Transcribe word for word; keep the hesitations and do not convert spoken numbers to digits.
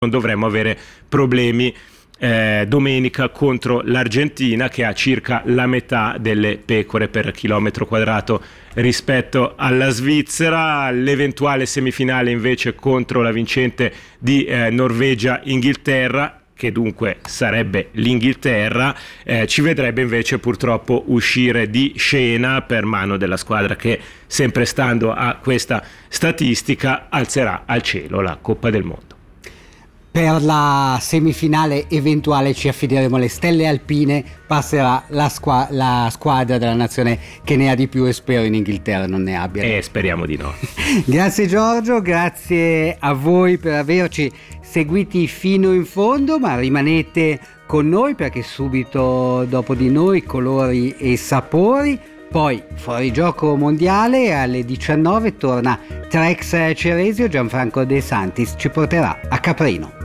non dovremmo avere problemi eh, domenica contro l'Argentina, che ha circa la metà delle pecore per chilometro quadrato rispetto alla Svizzera. L'eventuale semifinale invece contro la vincente di eh, Norvegia-Inghilterra, che dunque sarebbe l'Inghilterra, eh, ci vedrebbe invece purtroppo uscire di scena per mano della squadra che, sempre stando a questa statistica, alzerà al cielo la Coppa del Mondo. Per la semifinale eventuale ci affideremo alle stelle alpine, passerà la, squa- la squadra della nazione che ne ha di più, e spero in Inghilterra non ne abbia. E speriamo di no. Grazie Giorgio, grazie a voi per averci seguiti fino in fondo, ma rimanete con noi perché subito dopo di noi Colori e Sapori, poi Fuorigioco Mondiale alle diciannove torna Trex Ceresio, Gianfranco De Santis ci porterà a Caprino.